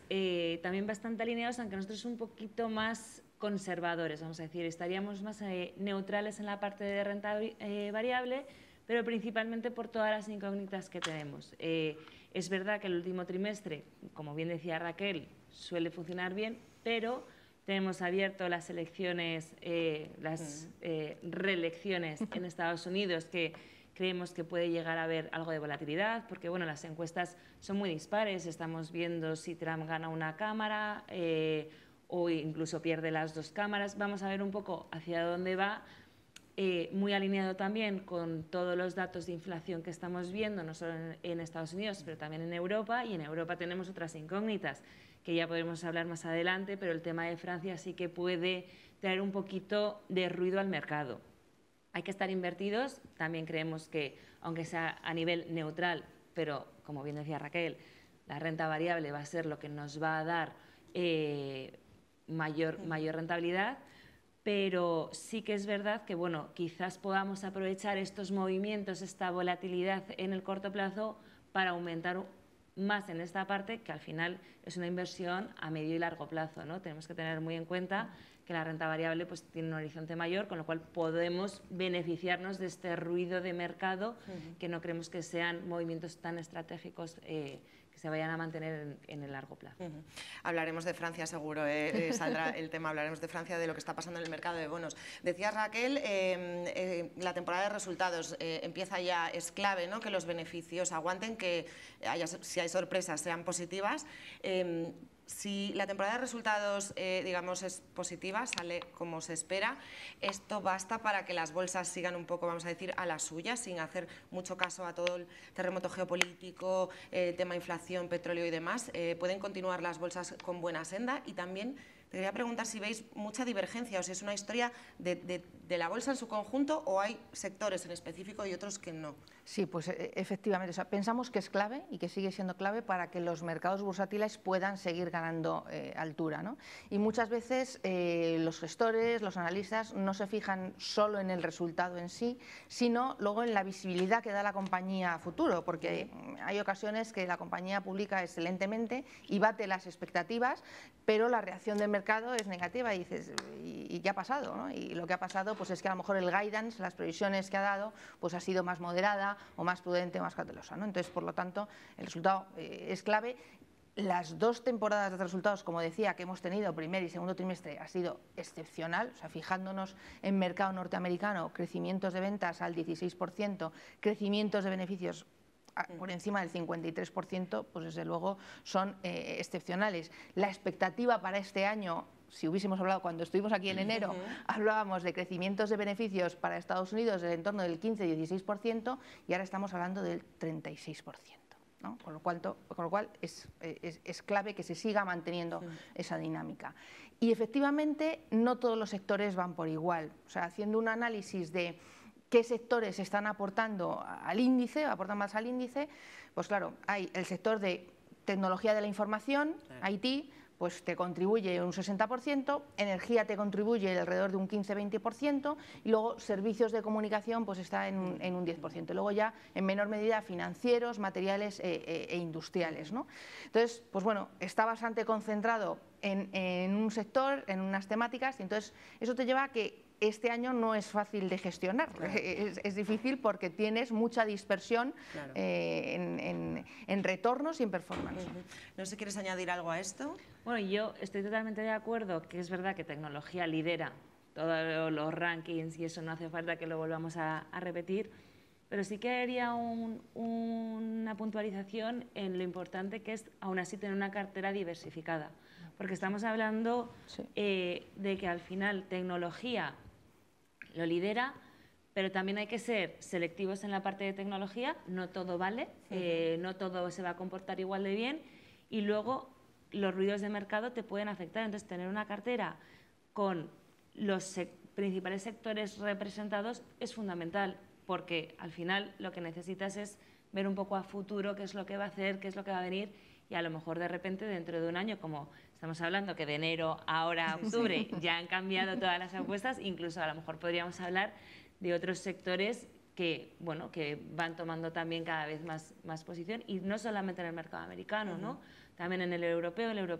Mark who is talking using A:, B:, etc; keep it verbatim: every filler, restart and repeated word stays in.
A: eh, también bastante alineados, aunque nosotros un poquito más conservadores, vamos a decir, estaríamos más eh, neutrales en la parte de renta eh, variable, pero principalmente por todas las incógnitas que tenemos. Eh, es verdad que el último trimestre, como bien decía Raquel, suele funcionar bien, pero tenemos abierto las elecciones, eh, las eh, reelecciones en Estados Unidos, que creemos que puede llegar a haber algo de volatilidad, porque bueno, las encuestas son muy dispares, estamos viendo si Trump gana una cámara eh, o incluso pierde las dos cámaras. Vamos a ver un poco hacia dónde va, eh, muy alineado también con todos los datos de inflación que estamos viendo, no solo en, en Estados Unidos, pero también en Europa, y en Europa tenemos otras incógnitas, que ya podremos hablar más adelante, pero el tema de Francia sí que puede traer un poquito de ruido al mercado. Hay que estar invertidos, también creemos que, aunque sea a nivel neutral, pero como bien decía Raquel, la renta variable va a ser lo que nos va a dar eh, mayor, mayor rentabilidad, pero sí que es verdad que bueno, quizás podamos aprovechar estos movimientos, esta volatilidad en el corto plazo para aumentar más en esta parte, que al final es una inversión a medio y largo plazo, ¿no? Tenemos que tener muy en cuenta que la renta variable pues, tiene un horizonte mayor, con lo cual podemos beneficiarnos de este ruido de mercado, uh-huh. que no creemos que sean movimientos tan estratégicos eh, que se vayan a mantener en, en el largo plazo.
B: Uh-huh. Hablaremos de Francia seguro, eh, saldrá el tema, hablaremos de Francia, de lo que está pasando en el mercado de bonos. Decías, Raquel, eh, eh, la temporada de resultados eh, empieza ya, es clave, ¿no?, que los beneficios aguanten, que haya, si hay sorpresas sean positivas. Eh, Si la temporada de resultados, eh, digamos, es positiva, sale como se espera, esto basta para que las bolsas sigan un poco, vamos a decir, a la suya, sin hacer mucho caso a todo el terremoto geopolítico, eh, tema inflación, petróleo y demás. Eh, ¿Pueden continuar las bolsas con buena senda? Y también te quería preguntar si veis mucha divergencia, o si es una historia de, de, de la bolsa en su conjunto, o hay sectores en específico y otros que no.
C: Sí, pues efectivamente, o sea, pensamos que es clave y que sigue siendo clave para que los mercados bursátiles puedan seguir ganando eh, altura, ¿no? Y muchas veces eh, los gestores, los analistas no se fijan solo en el resultado en sí, sino luego en la visibilidad que da la compañía a futuro, porque hay ocasiones que la compañía publica excelentemente y bate las expectativas, pero la reacción del mercado es negativa y dices, ¿y, y qué ha pasado?, ¿no? Y lo que ha pasado pues es que a lo mejor el guidance, las previsiones que ha dado, pues ha sido más moderada o más prudente o más cautelosa, ¿no? Entonces, por lo tanto, el resultado eh, es clave. Las dos temporadas de resultados, como decía, que hemos tenido, primer y segundo trimestre, ha sido excepcional. O sea, fijándonos en mercado norteamericano, crecimientos de ventas al dieciséis por ciento, crecimientos de beneficios por encima del cincuenta y tres por ciento, pues desde luego son eh, excepcionales. La expectativa para este año, si hubiésemos hablado cuando estuvimos aquí en enero, uh-huh. hablábamos de crecimientos de beneficios para Estados Unidos del entorno del quince a dieciséis por ciento y ahora estamos hablando del treinta y seis por ciento, ¿no? Con lo cual, con lo cual es, es, es clave que se siga manteniendo uh-huh. esa dinámica. Y efectivamente no todos los sectores van por igual. O sea, haciendo un análisis de qué sectores están aportando al índice, aportan más al índice, pues claro, hay el sector de tecnología de la información, claro. I T, pues te contribuye un sesenta por ciento, energía te contribuye alrededor de un quince a veinte por ciento y luego servicios de comunicación pues está en un, en un diez por ciento. Luego ya en menor medida financieros, materiales e, e, e industriales, ¿no? Entonces, pues bueno, está bastante concentrado en, en un sector, en unas temáticas, y entonces eso te lleva a que este año no es fácil de gestionar, claro. es, es difícil porque tienes mucha dispersión claro. eh, en, en, en retornos y en performance.
B: Uh-huh. No sé si quieres añadir algo a esto.
A: Bueno, yo estoy totalmente de acuerdo que es verdad que tecnología lidera todos los rankings y eso no hace falta que lo volvamos a, a repetir, pero sí que haría un, una puntualización en lo importante que es aún así tener una cartera diversificada, porque estamos hablando sí. eh, de que al final tecnología lo lidera, pero también hay que ser selectivos en la parte de tecnología, no todo vale, sí. eh, no todo se va a comportar igual de bien y luego los ruidos de mercado te pueden afectar. Entonces, tener una cartera con los sec- principales sectores representados es fundamental, porque al final lo que necesitas es ver un poco a futuro qué es lo que va a hacer, qué es lo que va a venir y a lo mejor de repente dentro de un año, como estamos hablando que de enero ahora a octubre ya han cambiado todas las apuestas, incluso a lo mejor podríamos hablar de otros sectores que, bueno, que van tomando también cada vez más, más posición y no solamente en el mercado americano, ¿no? También en el europeo, el europeo